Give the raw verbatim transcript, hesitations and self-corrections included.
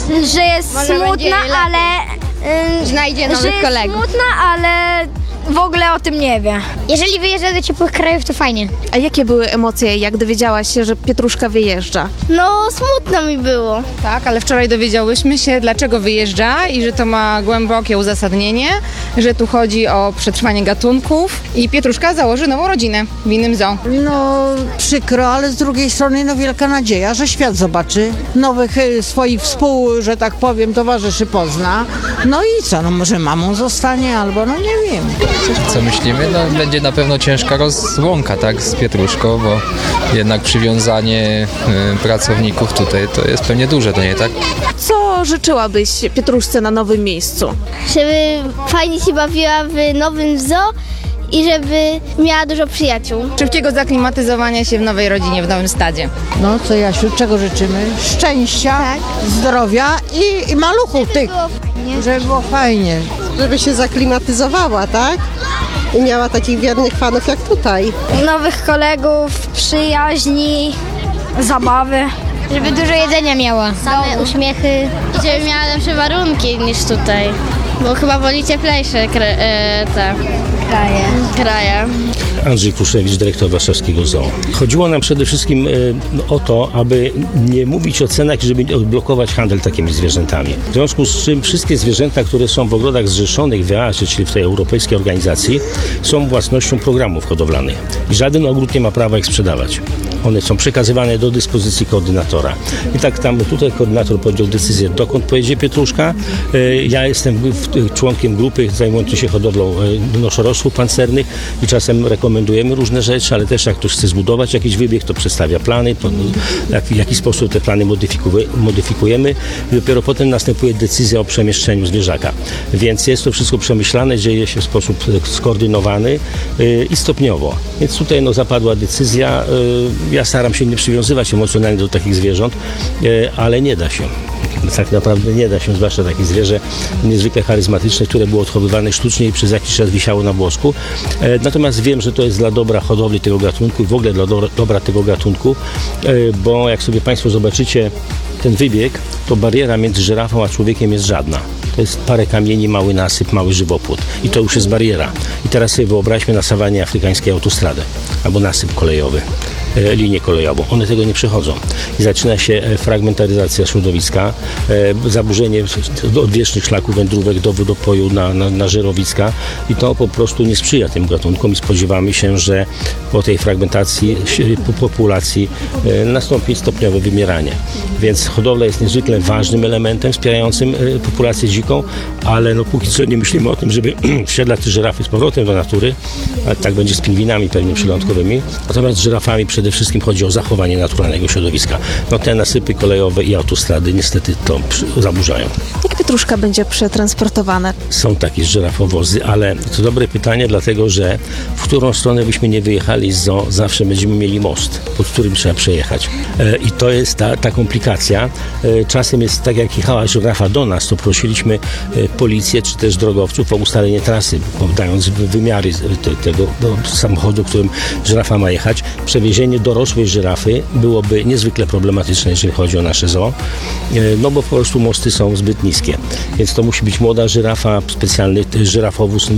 że jest Może smutna, będzie lepiej. ale... ym, Znajdzie że nowych jest kolegów. smutna, ale w ogóle o tym nie wie. Jeżeli wyjeżdża do ciepłych krajów, to fajnie. A jakie były emocje, jak dowiedziałaś się, że Pietruszka wyjeżdża? No, smutno mi było. Tak, ale wczoraj dowiedziałyśmy się, dlaczego wyjeżdża i że to ma głębokie uzasadnienie, że tu chodzi o przetrwanie gatunków i Pietruszka założy nową rodzinę w innym zoo. No przykro, ale z drugiej strony no wielka nadzieja, że świat zobaczy. Nowych y, swoich współ, że tak powiem, towarzyszy pozna. No i co, no może mamą zostanie albo no nie wiem. Co myślimy? No, będzie na pewno ciężka rozłąka, tak, z Pietruszką, bo jednak przywiązanie y, pracowników tutaj to jest pewnie duże do niej, tak? Co życzyłabyś Pietruszce na nowym miejscu? Żeby fajnie się bawiła w nowym zoo i żeby miała dużo przyjaciół. Szybkiego zaklimatyzowania się w nowej rodzinie, w nowym stadzie. No co Jasiu, czego życzymy? Szczęścia, zdrowia i, i maluchów tych, żeby było fajnie. Żeby się zaklimatyzowała, tak? I miała takich wiernych fanów jak tutaj. Nowych kolegów, przyjaźni, zabawy. Żeby dużo jedzenia miała. Same uśmiechy. I żeby miała lepsze warunki niż tutaj. Bo chyba woli cieplejsze kra- e, te Kraje. kraje. Andrzej Kruszewicz, dyrektor warszawskiego zoo. Chodziło nam przede wszystkim e, o to, aby nie mówić o cenach, żeby odblokować handel takimi zwierzętami. W związku z czym wszystkie zwierzęta, które są w ogrodach zrzeszonych w E A S, czyli w tej europejskiej organizacji, są własnością programów hodowlanych. I żaden ogród nie ma prawa ich sprzedawać. One są przekazywane do dyspozycji koordynatora. I tak tam tutaj koordynator podjął decyzję, dokąd pojedzie Pietruszka. E, ja jestem w, członkiem grupy zajmującej się hodowlą e, noszorosłów pancernych i czasem rekomendujemy różne rzeczy, ale też jak ktoś chce zbudować jakiś wybieg, to przedstawia plany, po, jak, w jaki sposób te plany modyfikuje, modyfikujemy i dopiero potem następuje decyzja o przemieszczeniu zwierzaka. Więc jest to wszystko przemyślane, dzieje się w sposób skoordynowany y, i stopniowo. Więc tutaj no, zapadła decyzja. Y, ja staram się nie przywiązywać emocjonalnie do takich zwierząt, y, ale nie da się. Tak naprawdę nie da się, zwłaszcza takie zwierzę niezwykle charyzmatyczne, które było odchowywane sztucznie i przez jakiś czas wisiało na włosku. E, natomiast wiem, że to jest dla dobra hodowli tego gatunku i w ogóle dla do, dobra tego gatunku, e, bo jak sobie Państwo zobaczycie ten wybieg, to bariera między żyrafą a człowiekiem jest żadna. To jest parę kamieni, mały nasyp, mały żywopłot. I to już jest bariera. I teraz sobie wyobraźmy na sawanie afrykańskiej autostradę albo nasyp kolejowy, e, linię kolejową. One tego nie przechodzą. I zaczyna się fragmentaryzacja środowiska, e, zaburzenie odwiecznych szlaków wędrówek do wodopoju na, na, na żerowiska i to po prostu nie sprzyja tym gatunkom i spodziewamy się, że po tej fragmentacji po populacji e, nastąpi stopniowe wymieranie. Więc hodowla jest niezwykle ważnym elementem wspierającym e, populację dziką, ale no póki co nie myślimy o tym, żeby wsiadlać te żyrafy z powrotem do natury, a tak będzie z pingwinami pewnie przylądkowymi. Natomiast z żyrafami przede wszystkim chodzi o zachowanie naturalnego środowiska. No te nasypy kolejowe i autostrady niestety to zaburzają. Jak Pietruszka będzie przetransportowana? Są takie żyrafowozy, ale to dobre pytanie, dlatego że w którą stronę byśmy nie wyjechali z zoo, zawsze będziemy mieli most, pod którym trzeba przejechać. E, I to jest ta, ta komplikacja. E, czasem jest tak, jak jechała żyrafa do nas, to prosiliśmy e, policję czy też drogowców o ustalenie trasy, dając wymiary te, tego do samochodu, którym żyrafa ma jechać. Przewiezienie dorosłej żyrafy byłoby niezwykle problematyczne, jeżeli chodzi o nasze zoo, e, no bo po prostu mosty są zbyt niskie. Więc to musi być młoda żyrafa, specjalny żyrafowóz